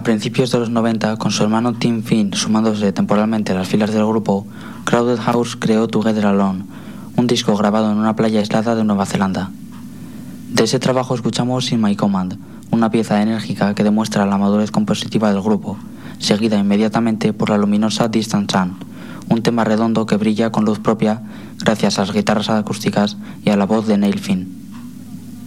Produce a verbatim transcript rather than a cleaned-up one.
principios de los noventa, con su hermano Tim Finn sumándose temporalmente a las filas del grupo, Crowded House creó Together Alone, un disco grabado en una playa aislada de Nueva Zelanda. De ese trabajo escuchamos In My Command, una pieza enérgica que demuestra la madurez compositiva del grupo, seguida inmediatamente por la luminosa Distant Sun, un tema redondo que brilla con luz propia gracias a las guitarras acústicas y a la voz de Neil Finn.